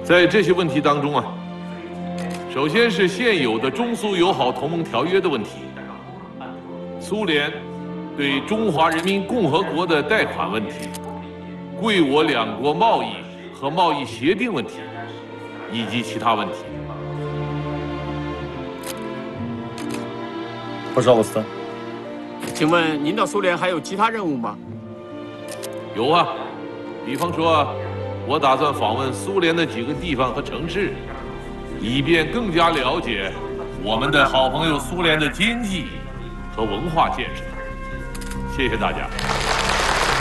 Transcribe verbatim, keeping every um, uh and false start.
在这些问题当中啊，首先是现有的中苏友好同盟条约的问题，苏联对中华人民共和国的贷款问题，贵我两国贸易和贸易协定问题，以及其他问题。 Пожалуйста。 请问您到苏联还有其他任务吗？ 有啊，比方说啊，我打算访问苏联的几个地方和城市，以便更加了解我们的好朋友苏联的经济和文化建设。谢谢大家。